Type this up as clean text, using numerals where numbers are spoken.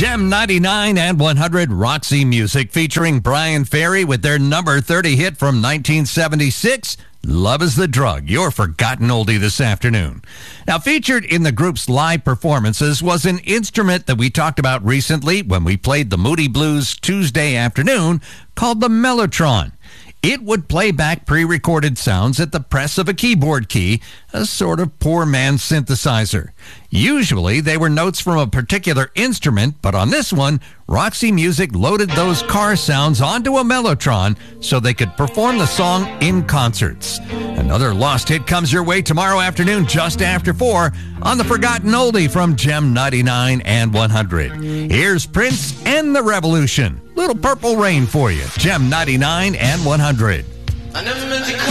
Gem 99 and 100 Roxy Music featuring Brian Ferry with their number 30 hit from 1976, Love is the Drug, your forgotten oldie this afternoon. Now, featured in the group's live performances was an instrument that we talked about recently when we played the Moody Blues Tuesday afternoon called the Mellotron. It would play back pre-recorded sounds at the press of a keyboard key, a sort of poor man's synthesizer. Usually, they were notes from a particular instrument, but on this one, Roxy Music loaded those car sounds onto a Mellotron so they could perform the song in concerts. Another lost hit comes your way tomorrow afternoon just after 4 on the Forgotten Oldie from Gem 99 and 100. Here's Prince and the Revolution. Little Purple Rain for you. Gem 99 and 100. I never meant to